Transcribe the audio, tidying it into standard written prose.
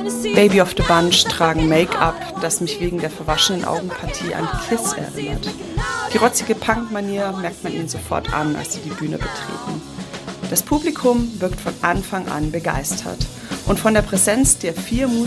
Baby of the Bunch tragen Make-up, das mich wegen der verwaschenen Augenpartie an Kiss erinnert. Die rotzige Punk-Manier merkt man ihnen sofort an, als sie die Bühne betreten. Das Publikum wirkt von Anfang an begeistert und von der Präsenz der 4